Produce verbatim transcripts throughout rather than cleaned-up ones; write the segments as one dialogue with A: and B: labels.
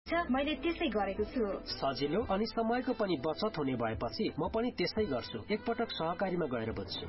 A: मैले त्यसै गरेको छु।
B: सजिलो अनि समयको पनि बचत हुने भएपछि म पनि त्यसै गर्छु। एकपटक सहकारीमा गएर बुझ्छु।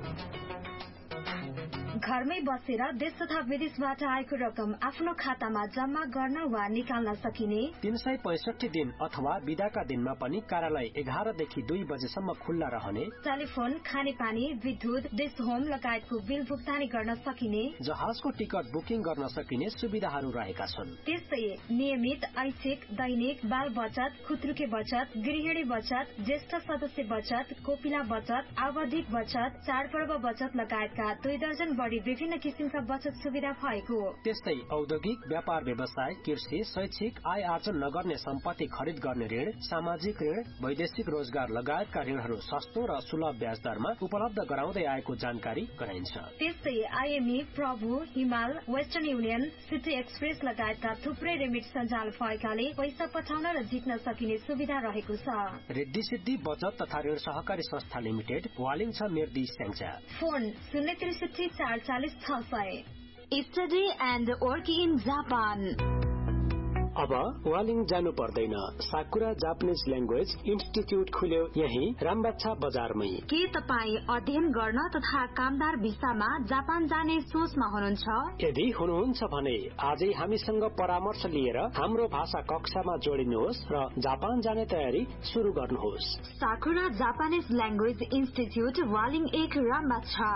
A: घरमै बसेर देश तथा विदेशबाट आएको रकम आफ्नो खातामा जम्मा गर्न वा निकाल्न सकिने
B: तीन सय पैंसठी दिन अथवा बिदाका दिनमा पनि कार्यालय एघारदेखि दुई बजेसम्म खुल्ला रहने,
A: टेलिफोन, खानेपानी, विद्युत, डिस होम लगायतको बिल भुक्तानी गर्न सकिने,
B: जहाजको टिकट बुकिङ गर्न सकिने सुविधाहरू रहेका छन्।
A: त्यस्तै नियमित, ऐच्छिक, दैनिक, बाल बचत, खुत्रुके बचत, गृहिणी बचत, ज्येष्ठ सदस्य बचत, कोपिला बचत, आवधिक बचत, चाडपर्व बचत लगायतका दुई दर्जन बढी विभिन्न किसिमका बचत सुविधा भएको।
B: त्यस्तै औद्योगिक, व्यापार व्यवसाय, कृषि, शैक्षिक, आय आर्जन नगर्ने सम्पत्ति खरिद गर्ने ऋण, सामाजिक ऋण, वैदेशिक रोजगार लगायतका ऋणहरू सस्तो र सुलभ ब्याज दरमा उपलब्ध गराउँदै आएको जानकारी गराइन्छ।
A: त्यस्तै आइएमई, प्रभु, हिमाल, वेस्टर्न युनियन, सिटी एक्सप्रेस लगायतका थुप्रै रेमिट सञ्जाल भएकाले पैसा पठाउन र जित्न सकिने सुविधा रहेको छ।
B: रिद्धि सिद्धि बचत तथा ऋण सहकारी संस्था लिमिटेड, वालिङ छ मेर्दी स्याङ्जा।
A: फोन शून्य त्रिसठी चार चालिस छ सय।
C: Study and work in Japan.
B: अब वालिङ जानु पर्दैन। साकुरा जापानिज ल्याङ्ग्वेज इन्स्टिट्युट खुल्यो यही रामबाछा बजारमै।
C: के तपाईँ अध्ययन गर्न तथा कामदार भिसामा जापान जाने सोचमा हुनुहुन्छ?
B: यदि हुनुहुन्छ भने आजै हामीसँग परामर्श लिएर हाम्रो भाषा कक्षामा जोडिनुहोस् र जापान जाने तयारी शुरू गर्नुहोस्।
C: साकुरा जापानिज ल्याङ्ग्वेज इन्स्टिट्युट वालिङ एक रामबाछा।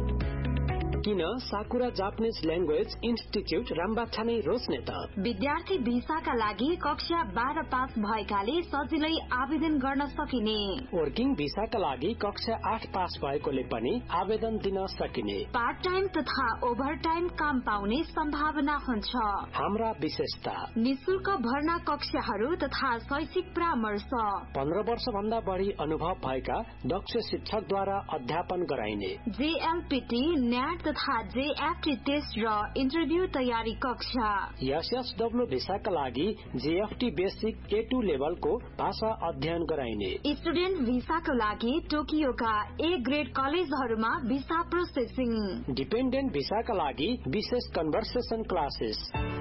B: किन साकुरा जापानिज ल्याङ्ग्वेज इन्स्टिट्युट रामबाछा नै रोज्ने त?
C: विद्यार्थी भिसाका लागि कक्षा बाह्र पास भएकाले सजिलै आवेदन गर्न सकिने,
B: वर्किङ भिसाका लागि कक्षा आठ पास भएकोले पनि आवेदन दिन सकिने,
C: पार्ट टाइम तथा ओभर टाइम काम पाउने सम्भावना हुन्छ।
B: हाम्रा विशेषता:
C: निशुल्क भर्ना कक्षाहरू तथा शैक्षिक परामर्श,
B: पन्ध्र वर्ष भन्दा बढ़ी अनुभव भएका दक्ष शिक्षकद्वारा अध्यापन गराइने,
C: जेएलपीटी, न्याट तथा जेएफटी टेस्ट र इन्टरभ्यू तयारी कक्षा,
B: एसएसडब्ल्यू भिसाका लागि जेएफटी बेसिक ए टू लेभलको भाषा अध्ययन गराइने,
C: स्टुडेन्ट भिसाको लागि टोकियोका ए ग्रेड कलेजहरूमा भिसा प्रोसेसिङ,
B: डिपेन्डेन्ट भिसाका लागि विशेष कन्भर्सेसन क्लासेस,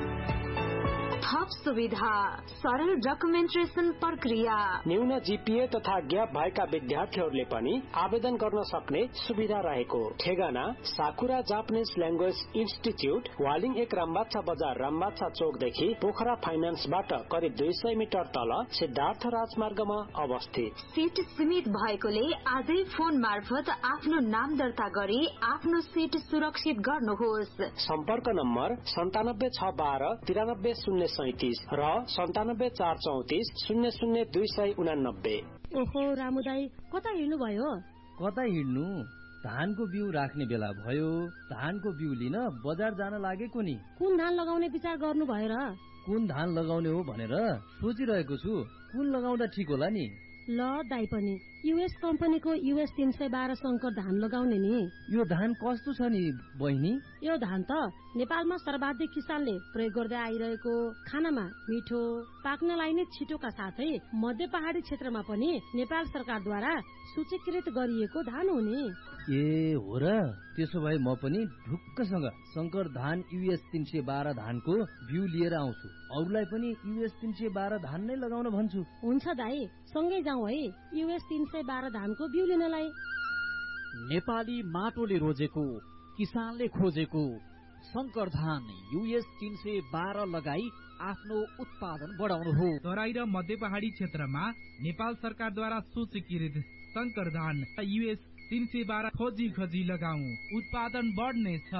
C: थप सुविधा, सरल डकुमेन्टेसन प्रक्रिया,
B: न्यून जीपीए तथा ग्याप भएका विद्यार्थीहरूले पनि आवेदन गर्न सक्ने सुविधा रहेको। ठेगाना साकुरा जापानिज ल्याङ्ग्वेज इन्स्टिट्युट, वालिङ एक रामबाछा बजार, रामबाछा चौकदेखि पोखरा फाइनान्सबाट करिब दुई सय मिटर तल सिद्धार्थ राजमार्गमा अवस्थित।
C: सीट सीमित भएकोले आजै फोन मार्फत आफ्नो नाम दर्ता गरी आफ्नो सीट सुरक्षित गर्नुहोस्।
B: सम्पर्क नम्बर सन्तानब्बे छ बाह्र तिरानब्बे शून्य सैतिस र सन्तानब्बे चार चौतिस शून्य शून्य दुई सय उनानब्बे।
D: ओहो रामु दाई, कता हिँड्नु भयो?
E: कता हिँड्नु, धानको बिउ राख्ने बेला भयो। धानको बिउ लिन बजार जान लागेको नि।
D: कुन धान लगाउने विचार गर्नु भयो र?
E: कुन धान लगाउने हो भनेर सोचिरहेको छु। कुन लगाउँदा ठिक होला नि?
D: ल दाई पनि युएस कम्पनीको युएस तीन सय बाह्र शंकर धान लगाउने नि।
E: यो धान कस्तो छ नि बहिनी?
D: यो धान त नेपालमा सर्वाधिक किसानले प्रयोग गर्दै आइरहेको, खानामा मिठो, पाक्नलाई नै छिटोका साथै मध्य पहाडी क्षेत्रमा पनि नेपाल सरकारद्वारा सूचीकृत गरिएको धान हो नि।
E: ए हो र, त्यसो भए म पनि ढुक्कसँग शंकर धान युएस तीन सय बाह्र धानको बिउ लिएर आउँछु। अरूलाई पनि युएस तीन सय बाह्र धान नै लगाउन भन्छु।
D: हुन्छ दाई, सँगै जाउँ है युएस तीन सय बाह्र धानको बिउ लिनलाई।
F: नेपाली माटोले रोजेको, किसानले खोजेको शंकर धान युएस तीन सय बाह्र लगाई आफ्नो उत्पादन बढाउनु हो।
G: तराई र मध्य पहाडी क्षेत्रमा नेपाल सरकारद्वारा सूचीकृत शंकर धान युएस तीन सय बाह्र खोजी खोजी लगाऊ, उत्पादन बढ्नेछ।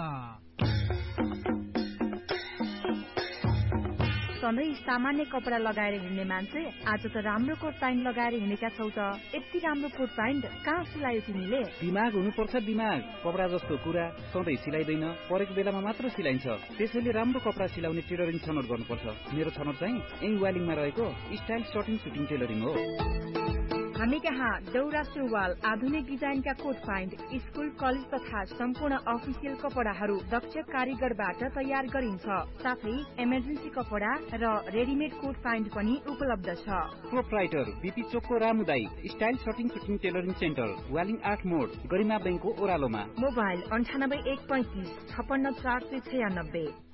H: सधैँ सामान्य कपडा लगाएर हिँड्ने मान्छे आज त राम्रो कोट प्यान्ट लगाएर हिँडेका छौ त। यति राम्रो कोट प्यान्ट कहाँ सिलायो तिमीले?
I: दिमाग हुनुपर्छ, दिमाग। कपडा जस्तो कुरा सधैँ सिलाइदैन, परेको बेलामा मात्र सिलाइन्छ। त्यसैले राम्रो कपडा सिलाउने टेलरिङ छनौट गर्नुपर्छ। मेरो छनौट चाहिँ यही वालिङमा रहेको स्टाइल सर्टिङ सुटिङ टेलरिङ हो।
H: हामी कहाँ दौरा सुरुवाल, आधुनिक डिजाइनका कोट प्यान्ट, स्कुल कलेज तथा सम्पूर्ण अफिसियल कपडाहरू दक्ष कारीगरबाट तयार गरिन्छ। साथै इमर्जेन्सी कपडा र रेडिमेड कोट प्यान्ट पनि उपलब्ध छ।
I: प्रोप्राइटर बीपी चोकको रामुदाई style shirting shooting tailoring centre, Waling आठ मोड, गरिमा बैंकको ओह्रालोमा।
H: मोबाइल अन्ठानब्बे एक पैंतिस छप्पन्न चार सय छयानब्बे।